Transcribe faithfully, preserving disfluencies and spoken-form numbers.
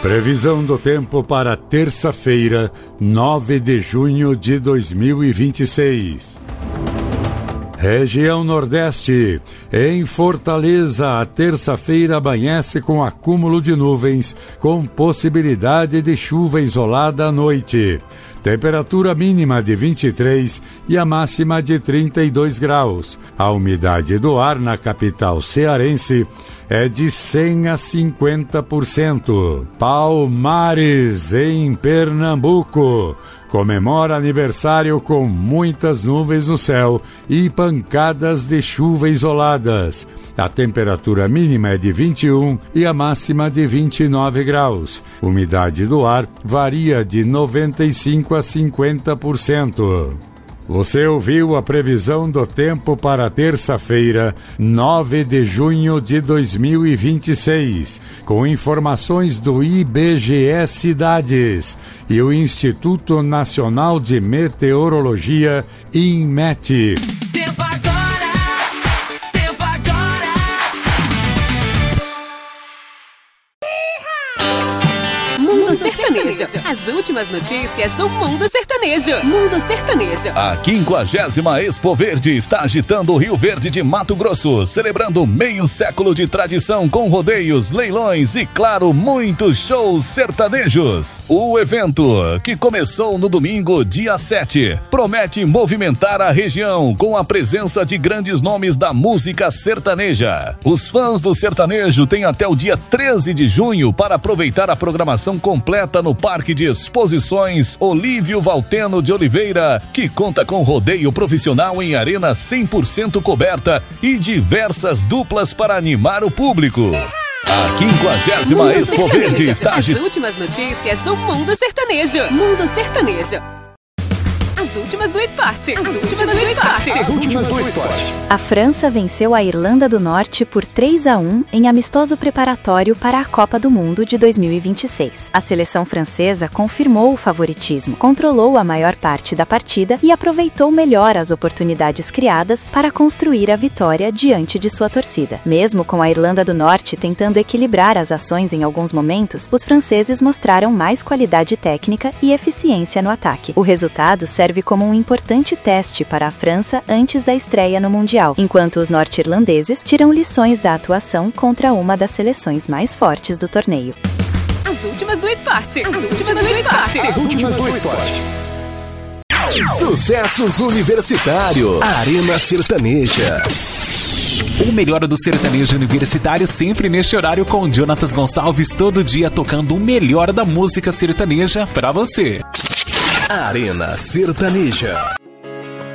Previsão do tempo para terça-feira, nove de junho de dois mil e vinte e seis. Região Nordeste. Em Fortaleza, a terça-feira amanhece com acúmulo de nuvens, com possibilidade de chuva isolada à noite. Temperatura mínima de vinte e três e a máxima de trinta e dois graus. A umidade do ar na capital cearense é de cem a cinquenta por cento. Palmares, em Pernambuco, comemora aniversário com muitas nuvens no céu e pancadas de chuva isoladas. A temperatura mínima é de vinte e um e a máxima de vinte e nove graus. Umidade do ar varia de noventa e cinco a cinquenta por cento. Você ouviu a previsão do tempo para terça-feira, nove de junho de dois mil e vinte e seis, com informações do I B G E Cidades e o Instituto Nacional de Meteorologia, INMET. Tempo agora, tempo agora. Mundo Sertanejo. As últimas notícias do Mundo Sertanejo. Mundo Sertanejo. A quinquagésima Expo Verde está agitando o Rio Verde de Mato Grosso, celebrando meio século de tradição com rodeios, leilões e, claro, muitos shows sertanejos. O evento, que começou no domingo, dia sete, promete movimentar a região com a presença de grandes nomes da música sertaneja. Os fãs do sertanejo têm até o dia treze de junho para aproveitar a programação completa no Parque de Exposições Olívio Valteno de Oliveira, que conta com rodeio profissional em arena cem por cento coberta e diversas duplas para animar o público. A quinquagésima Expo Verde está As últimas notícias do Mundo Sertanejo. Mundo Sertanejo. As últimas do esporte. As últimas do esporte. As últimas do esporte. A França venceu a Irlanda do Norte por três a um em amistoso preparatório para a Copa do Mundo de dois mil e vinte e seis. A seleção francesa confirmou o favoritismo, controlou a maior parte da partida e aproveitou melhor as oportunidades criadas para construir a vitória diante de sua torcida. Mesmo com a Irlanda do Norte tentando equilibrar as ações em alguns momentos, os franceses mostraram mais qualidade técnica e eficiência no ataque. O resultado serve serve como um importante teste para a França antes da estreia no Mundial, enquanto os norte-irlandeses tiram lições da atuação contra uma das seleções mais fortes do torneio. As últimas do esporte. As últimas do esporte. As últimas do esporte. Sucessos Universitário, Arena Sertaneja. O melhor do sertanejo universitário sempre neste horário com Jonatas Gonçalves, todo dia tocando o melhor da música sertaneja pra você. Arena Sertaneja.